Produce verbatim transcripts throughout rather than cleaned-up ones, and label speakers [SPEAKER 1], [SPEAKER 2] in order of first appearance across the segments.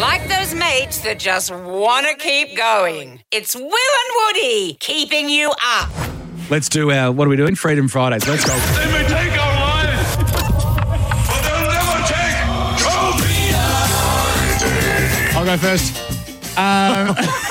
[SPEAKER 1] like those mates that just want to keep going. It's Will and Woody keeping you up.
[SPEAKER 2] Let's do our, what are we doing? Freedom Fridays. Let's go.
[SPEAKER 3] They may take our lives, but they'll never take your freedom.
[SPEAKER 2] I'll go first. Um,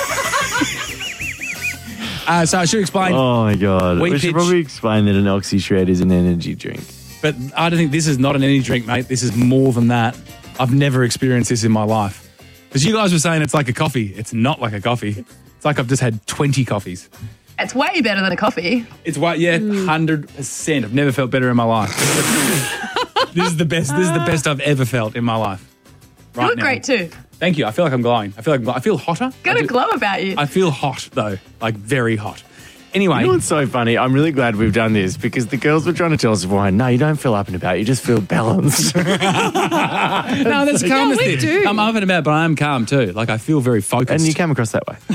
[SPEAKER 2] uh, so I should explain.
[SPEAKER 4] Oh, my God.
[SPEAKER 2] We
[SPEAKER 4] We, should
[SPEAKER 2] pitch-
[SPEAKER 4] probably explain that an Oxy Shred is an energy drink.
[SPEAKER 2] But I don't think this is not an energy drink, mate. This is more than that. I've never experienced this in my life. Because you guys were saying it's like a coffee. It's not like a coffee. It's like I've just had twenty coffees.
[SPEAKER 5] It's way better than a coffee.
[SPEAKER 2] It's white, yeah, one hundred percent. I've never felt better in my life. This is the best. This is the best I've ever felt in my life.
[SPEAKER 5] You look great too.
[SPEAKER 2] Thank you. I feel like I'm glowing. I feel like I'm, gl- I feel hotter.
[SPEAKER 5] Got
[SPEAKER 2] I
[SPEAKER 5] a
[SPEAKER 2] do-
[SPEAKER 5] glow about you.
[SPEAKER 2] I feel hot though, like very hot. Anyway,
[SPEAKER 4] You know what's so funny? I'm really glad we've done this because the girls were trying to tell us beforehand, no, you don't feel up and about. You just feel balanced.
[SPEAKER 2] no, that's the calmest
[SPEAKER 5] we
[SPEAKER 2] thing.
[SPEAKER 5] do.
[SPEAKER 2] I'm up and about, but I am calm too. Like I feel very focused.
[SPEAKER 4] and you came across that way.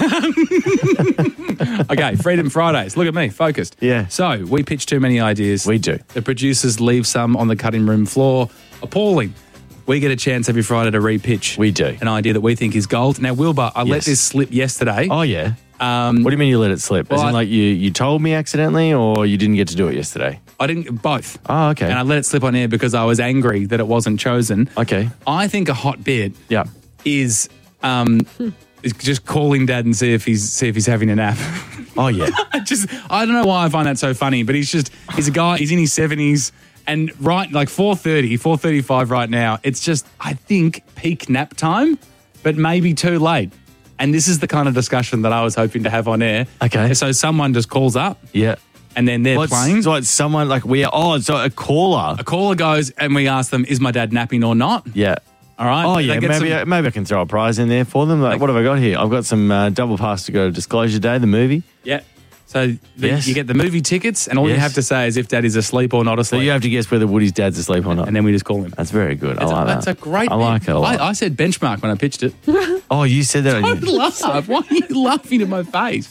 [SPEAKER 2] Okay, Freedom Fridays. Look at me, focused.
[SPEAKER 4] Yeah.
[SPEAKER 2] So we pitch too many ideas.
[SPEAKER 4] We do.
[SPEAKER 2] The producers leave some on the cutting room floor. Appalling. We get a chance every Friday to repitch.
[SPEAKER 4] We do.
[SPEAKER 2] An idea that we think is gold. Now, Wilbur, I let
[SPEAKER 4] Yes.
[SPEAKER 2] this slip yesterday.
[SPEAKER 4] Oh, yeah.
[SPEAKER 2] Um,
[SPEAKER 4] What do you mean you let it slip?
[SPEAKER 2] Well,
[SPEAKER 4] As in,
[SPEAKER 2] I-
[SPEAKER 4] like, you, you told me accidentally or you didn't get to do it yesterday?
[SPEAKER 2] I didn't, both.
[SPEAKER 4] Oh, okay.
[SPEAKER 2] And I let it slip on air because I was angry that it wasn't chosen.
[SPEAKER 4] Okay.
[SPEAKER 2] I think a hot bit
[SPEAKER 4] Yeah.
[SPEAKER 2] is um, is just calling Dad and see if he's see if he's having a nap.
[SPEAKER 4] Oh, yeah.
[SPEAKER 2] I just I don't know why I find that so funny, but he's just he's a guy. He's in his seventies, and right like four thirty, four thirty-five right now. It's just I think peak nap time, but maybe too late. And this is the kind of discussion that I was hoping to have on air.
[SPEAKER 4] Okay.
[SPEAKER 2] So someone just calls up,
[SPEAKER 4] Yeah.
[SPEAKER 2] and then they're
[SPEAKER 4] Well, it's-
[SPEAKER 2] playing.
[SPEAKER 4] So it's someone like we are, oh, so a caller.
[SPEAKER 2] A caller goes, and we ask them, "Is my dad napping or not?"
[SPEAKER 4] Yeah.
[SPEAKER 2] All right.
[SPEAKER 4] Oh,
[SPEAKER 2] They
[SPEAKER 4] yeah,
[SPEAKER 2] get
[SPEAKER 4] maybe,
[SPEAKER 2] some-
[SPEAKER 4] I, maybe I can throw a prize in there for them. Like,
[SPEAKER 2] Like-
[SPEAKER 4] what have I got here? I've got some uh, double pass to go to Disclosure Day, the movie.
[SPEAKER 2] Yeah. So the,
[SPEAKER 4] Yes.
[SPEAKER 2] you get the movie tickets, and all you
[SPEAKER 4] Yes.
[SPEAKER 2] have to say is if Dad is asleep or not
[SPEAKER 4] So
[SPEAKER 2] asleep.
[SPEAKER 4] you have to guess whether Woody's dad's asleep or not.
[SPEAKER 2] and then we just call him.
[SPEAKER 4] That's very good. I
[SPEAKER 2] That's,
[SPEAKER 4] like
[SPEAKER 2] a, that's
[SPEAKER 4] that.
[SPEAKER 2] a great
[SPEAKER 4] I like it a lot.
[SPEAKER 2] I, I said benchmark when I pitched it.
[SPEAKER 4] Oh, you said that.
[SPEAKER 2] Don't laugh. Why are you laughing at my face?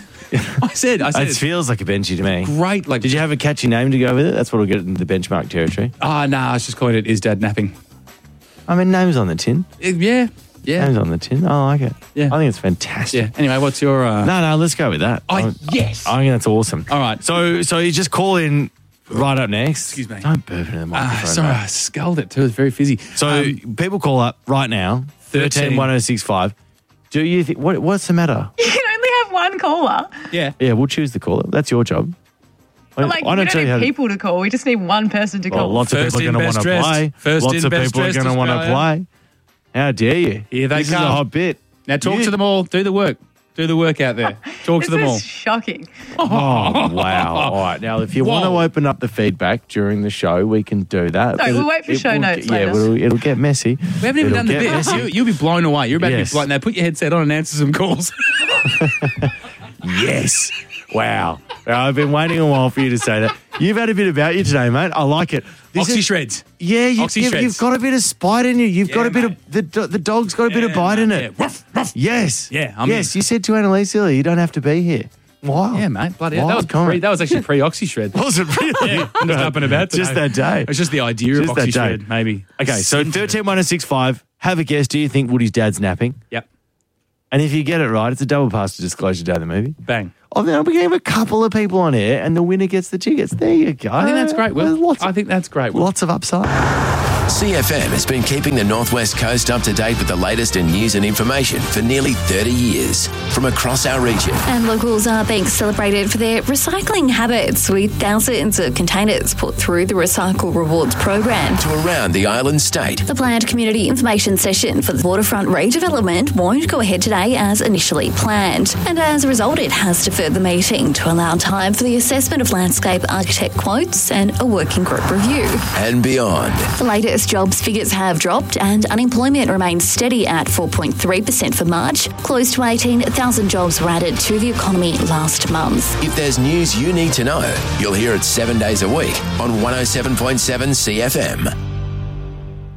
[SPEAKER 2] I said, I said,
[SPEAKER 4] It feels like a benchy to me.
[SPEAKER 2] great. Like,
[SPEAKER 4] Did you have a catchy name to go with it? That's what will get into the benchmark territory.
[SPEAKER 2] Ah, nah, I was just calling it, is Dad napping?
[SPEAKER 4] I mean, names on the tin.
[SPEAKER 2] Uh, yeah, yeah,
[SPEAKER 4] Names on the tin. I like it.
[SPEAKER 2] Yeah.
[SPEAKER 4] I think it's fantastic.
[SPEAKER 2] yeah. Anyway, what's your? Uh,
[SPEAKER 4] No, no, let's go with that.
[SPEAKER 2] Oh,
[SPEAKER 4] I-
[SPEAKER 2] yes.
[SPEAKER 4] I think that's awesome.
[SPEAKER 2] All right.
[SPEAKER 4] So, so you just call in right up next.
[SPEAKER 2] Excuse me.
[SPEAKER 4] Don't burp into the
[SPEAKER 2] Ah,
[SPEAKER 4] microphone.
[SPEAKER 2] sorry,
[SPEAKER 4] mate.
[SPEAKER 2] I sculled it too. It's very fizzy.
[SPEAKER 4] So
[SPEAKER 2] Um,
[SPEAKER 4] people call up right now. thirteen one oh six five. Do you think what? What's the matter?
[SPEAKER 5] You can only have one caller.
[SPEAKER 2] yeah.
[SPEAKER 4] Yeah, we'll choose the caller. That's your job. I,
[SPEAKER 5] But like,
[SPEAKER 4] I
[SPEAKER 5] we
[SPEAKER 4] don't
[SPEAKER 5] don't
[SPEAKER 4] tell you
[SPEAKER 5] need
[SPEAKER 4] how to.
[SPEAKER 5] people to call. We just need one person to
[SPEAKER 4] Well,
[SPEAKER 5] call.
[SPEAKER 4] lots of
[SPEAKER 2] First
[SPEAKER 4] people are
[SPEAKER 2] in,
[SPEAKER 4] going to want
[SPEAKER 2] best
[SPEAKER 4] to
[SPEAKER 2] dressed.
[SPEAKER 4] play.
[SPEAKER 2] First
[SPEAKER 4] lots
[SPEAKER 2] in,
[SPEAKER 4] of
[SPEAKER 2] best
[SPEAKER 4] people are
[SPEAKER 2] dressed
[SPEAKER 4] going to want to
[SPEAKER 2] Australia.
[SPEAKER 4] play. How dare you?
[SPEAKER 2] Here they
[SPEAKER 4] this
[SPEAKER 2] come.
[SPEAKER 4] is a hot bit.
[SPEAKER 2] Now talk
[SPEAKER 4] You-
[SPEAKER 2] to them all. Do the work. Do the work out there. Talk
[SPEAKER 5] this
[SPEAKER 2] to them
[SPEAKER 5] is
[SPEAKER 2] all.
[SPEAKER 5] shocking.
[SPEAKER 4] Oh, wow. All right. Now, if you want to
[SPEAKER 2] Whoa.
[SPEAKER 4] open up the feedback during the show, we can do that.
[SPEAKER 5] No, we'll wait for
[SPEAKER 4] It
[SPEAKER 5] show
[SPEAKER 4] will-
[SPEAKER 5] notes
[SPEAKER 4] Yeah,
[SPEAKER 5] later.
[SPEAKER 4] it'll, it'll get messy.
[SPEAKER 2] We haven't even
[SPEAKER 4] It'll
[SPEAKER 2] done the
[SPEAKER 4] get
[SPEAKER 2] bit.
[SPEAKER 4] messy.
[SPEAKER 2] You, you'll be blown away. You're about
[SPEAKER 4] Yes.
[SPEAKER 2] to be blown. Now put your headset on and answer some calls.
[SPEAKER 4] Yes. Wow. I've been waiting a while for you to say that. You've had a bit about you today, mate. I like it. This
[SPEAKER 2] Oxy
[SPEAKER 4] is-
[SPEAKER 2] shreds.
[SPEAKER 4] Yeah, you,
[SPEAKER 2] Oxy
[SPEAKER 4] you've,
[SPEAKER 2] shreds.
[SPEAKER 4] you've got a bit of spite in you. You've got
[SPEAKER 2] Yeah,
[SPEAKER 4] a bit
[SPEAKER 2] mate.
[SPEAKER 4] of the do- the dog's got a bit of bite in it.
[SPEAKER 2] Yeah. Ruff, ruff.
[SPEAKER 4] Yes.
[SPEAKER 2] Yeah, I'm-
[SPEAKER 4] yes. You said to Annalise earlier, you don't have to be here. Wow.
[SPEAKER 2] Yeah, mate. Bloody hell.
[SPEAKER 4] Wild
[SPEAKER 2] That was, pre,
[SPEAKER 4] comment.
[SPEAKER 2] that was actually pre-Oxy shred.
[SPEAKER 4] Was it really?
[SPEAKER 2] Yeah, I'm just up and about today.
[SPEAKER 4] Just that day.
[SPEAKER 2] It's just the idea
[SPEAKER 4] Just
[SPEAKER 2] of
[SPEAKER 4] that
[SPEAKER 2] Oxy
[SPEAKER 4] day.
[SPEAKER 2] shred, maybe.
[SPEAKER 4] Okay, so
[SPEAKER 2] Sensitive.
[SPEAKER 4] thirteen one oh six five. Have a guess. Do you think Woody's dad's napping?
[SPEAKER 2] Yep.
[SPEAKER 4] And if you get it right, it's a double pass to Disclosure Day, the movie.
[SPEAKER 2] Bang.
[SPEAKER 4] Oh, then we can have a couple of people on air, and the winner gets the tickets. There you go.
[SPEAKER 2] I think that's great, Will.
[SPEAKER 4] There's lots
[SPEAKER 2] I
[SPEAKER 4] of,
[SPEAKER 2] think that's great, Will.
[SPEAKER 4] lots of upside.
[SPEAKER 6] C F M has been keeping the Northwest Coast up to date with the latest in news and information for nearly thirty years from across our region.
[SPEAKER 7] And locals are being celebrated for their recycling habits, with thousands of containers put through the Recycle Rewards program.
[SPEAKER 6] To around the island state.
[SPEAKER 7] The planned community information session for the waterfront redevelopment won't go ahead today as initially planned. And as a result, it has deferred the meeting to allow time for the assessment of landscape architect quotes and a working group review.
[SPEAKER 6] And beyond.
[SPEAKER 7] The latest jobs figures have dropped and unemployment remains steady at four point three percent for March. Close to eighteen thousand jobs were added to the economy last month.
[SPEAKER 6] If there's news you need to know, you'll hear it seven days a week on one oh seven point seven C F M.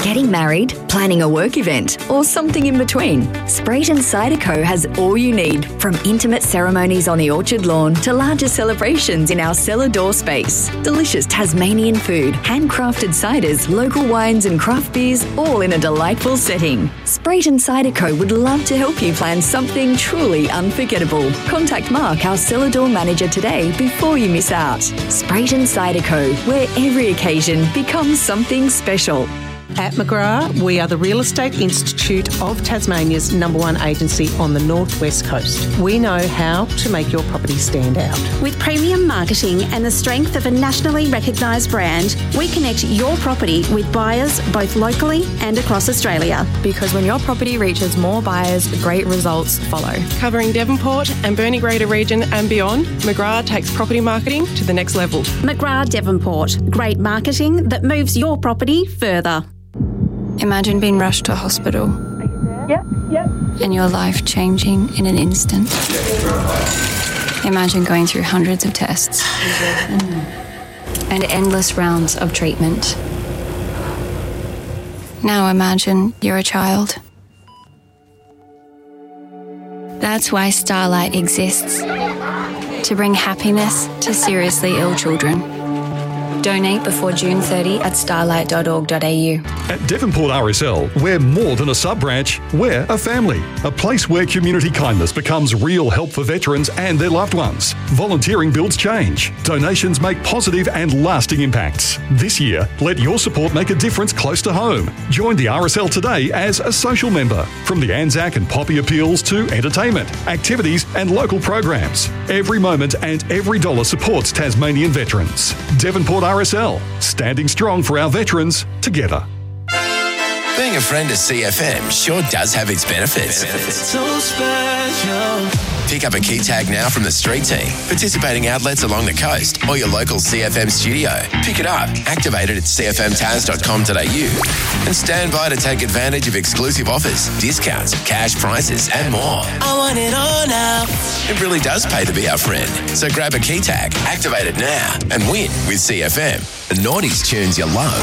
[SPEAKER 8] getting married, planning a work event, or something in between, Sprayton Cider Co has all you need, from intimate ceremonies on the orchard lawn to larger celebrations in our cellar door space. Delicious Tasmanian food, handcrafted ciders, local wines and craft beers, all in a delightful setting. Sprayton Cider Co would love to help you plan something truly unforgettable. Contact Mark, our cellar door manager, today before you miss out. Sprayton Cider Co, where every occasion becomes something special.
[SPEAKER 9] At McGrath, we are the Real Estate Institute of Tasmania's number one agency on the northwest coast. We know how to make your property stand out.
[SPEAKER 10] With premium marketing and the strength of a nationally recognised brand, we connect your property with buyers both locally and across Australia.
[SPEAKER 11] Because when your property reaches more buyers, great results follow.
[SPEAKER 12] Covering Devonport and Burnie Greater region and beyond, McGrath takes property marketing to the next level.
[SPEAKER 10] McGrath Devonport, great marketing that moves your property further.
[SPEAKER 13] Imagine being rushed to a hospital.
[SPEAKER 5] Yep, yep.
[SPEAKER 13] And your life changing in an instant. Imagine going through hundreds of tests and endless rounds of treatment. Now imagine you're a child. That's why Starlight exists, to bring happiness to seriously ill children. Donate before June thirtieth at starlight dot org dot a u.
[SPEAKER 14] At Devonport R S L, we're more than a sub-branch, we're a family. A place where community kindness becomes real help for veterans and their loved ones. Volunteering builds change. Donations make positive and lasting impacts. This year, let your support make a difference close to home. Join the R S L today as a social member. From the Anzac and Poppy appeals to entertainment, activities and local programs. Every moment and every dollar supports Tasmanian veterans. Devonport R S L, standing strong for our veterans together.
[SPEAKER 6] Being a friend of C F M sure does have its benefits.
[SPEAKER 3] So special.
[SPEAKER 6] Pick up a key tag now from the street team, participating outlets along the coast, or your local C F M studio. Pick it up, activate it at c f m tas dot com dot a u, and stand by to take advantage of exclusive offers, discounts, cash prizes, and more.
[SPEAKER 3] I want it all now.
[SPEAKER 6] It really does pay to be our friend. So grab a key tag, activate it now, and win with C F M. The Naughties tunes you love.